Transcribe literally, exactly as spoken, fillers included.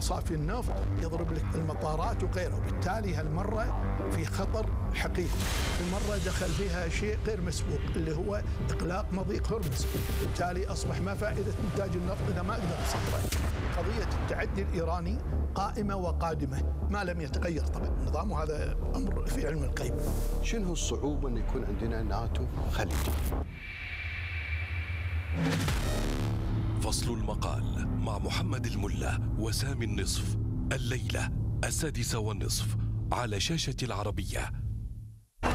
مصافي النفط، يضرب لك المطارات وغيره، وبالتالي هالمرة في خطر حقيقي. المرة دخل فيها شيء غير مسبوق اللي هو إغلاق مضيق هرمز، بالتالي أصبح ما فائدة إنتاج النفط إذا ما أقدر أصدره. قضية التعدي الإيراني قائمة وقادمة ما لم يتغير طبعا النظام، وهذا أمر في علم الغيب. شنو الصعوبة أن يكون عندنا ناتو خليجي؟ فصل المقال مع محمد الملا وسامي النصف، الليلة السادسة والنصف على شاشة العربية.